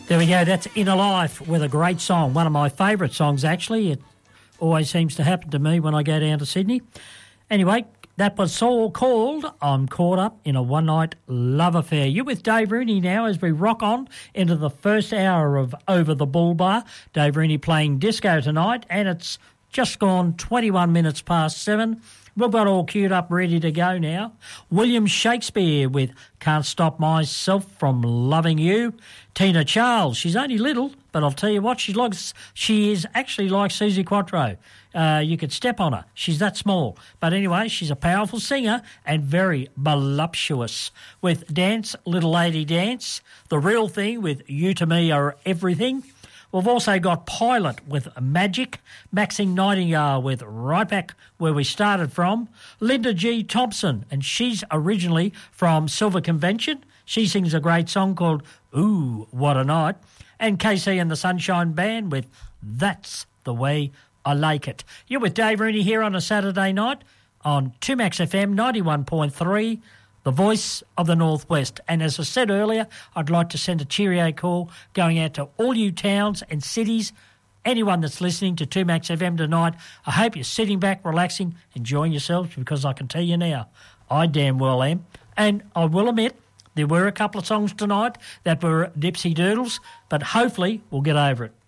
There we go. That's Inner Life with a great song. One of my favourite songs, actually. It always seems to happen to me when I go down to Sydney. Anyway, that was all called I'm Caught Up in a One-Night Love Affair. You're with Dave Rooney now as we rock on into the first hour of Over the Bull Bar. Dave Rooney playing disco tonight, and it's just gone 21 minutes past 7. We've got all queued up, ready to go now. William Shakespeare with Can't Stop Myself from Loving You. Tina Charles, she's only little, but I'll tell you what, she is actually like Susie Quattro. You could step on her. She's that small. But anyway, she's a powerful singer and very voluptuous. With Dance, Little Lady Dance, The Real Thing with You to Me Are Everything. We've also got Pilot with Magic, Maxine Nightingale with Right Back Where We Started From, Linda G. Thompson, and she's originally from Silver Convention. She sings a great song called Ooh, What a Night, and KC and the Sunshine Band with That's the Way I Like It. You're with Dave Rooney here on a Saturday night on 2Max FM 91.3, the voice of the Northwest. And as I said earlier, I'd like to send a cheerio call going out to all you towns and cities, anyone that's listening to 2Max FM tonight. I hope you're sitting back, relaxing, enjoying yourselves, because I can tell you now, I damn well am. And I will admit, there were a couple of songs tonight that were dipsy doodles, but hopefully we'll get over it.